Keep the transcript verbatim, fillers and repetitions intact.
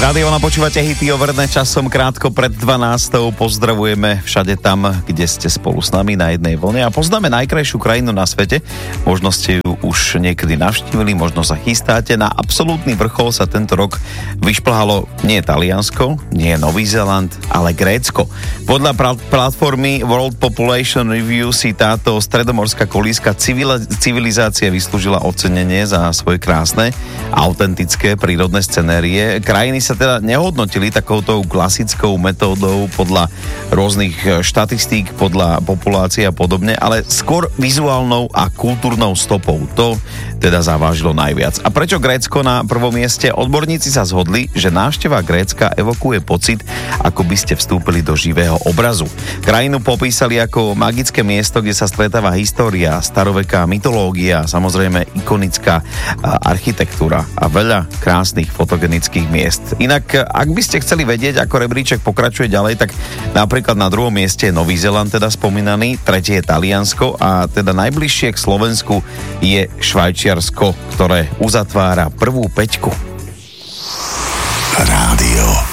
Rádio, napočúvate hity overné časom krátko pred dvanástou. Pozdravujeme všade tam, kde ste spolu s nami na jednej vlne a poznáme najkrajšiu krajinu na svete. Možno ste ju už niekedy navštívili, možno sa chystáte. Na absolútny vrchol sa tento rok vyšplhalo nie Taliansko, nie Nový Zéland, ale Grécko. Podľa pra- platformy World Population Review si táto stredomorská kolíska civil- civilizácie vyslúžila ocenenie za svoje krásne, autentické prírodné scenérie. Krajiny sa teda nehodnotili takouto klasickou metódou podľa rôznych štatistík, podľa populácie a podobne, ale skôr vizuálnou a kultúrnou stopou. To teda zavážilo najviac. A prečo Grécko na prvom mieste? Odborníci sa zhodli, že návšteva Grécka evokuje pocit, ako by ste vstúpili do živého obrazu. Krajinu popísali ako magické miesto, kde sa stretáva história, staroveká mytológia, samozrejme ikonická architektúra a veľa krásnych fotogenických miest. Inak, ak by ste chceli vedieť, ako rebríček pokračuje ďalej, tak napríklad na druhom mieste je Nový Zéland, teda spomínaný, tretie je Taliansko a teda najbližšie k Slovensku je Švajčiarsko, ktoré uzatvára prvú päťku. Rádio